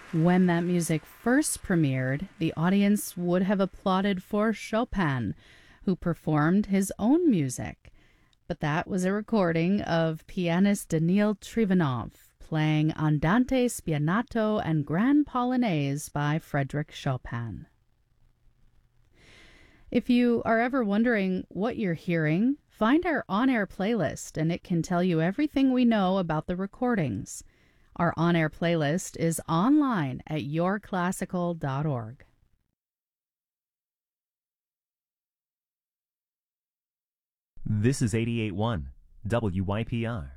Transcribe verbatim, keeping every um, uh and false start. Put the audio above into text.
When that music first premiered, the audience would have applauded for Chopin, who performed his own music. But that was a recording of pianist Daniil Trivanov playing Andante Spianato and Grand Polonaise by Frédéric Chopin. If you are ever wondering what you're hearing, find our on-air playlist and it can tell you everything we know about the recordings. Our on-air playlist is online at your classical dot org. This is eighty-eight point one W Y P R.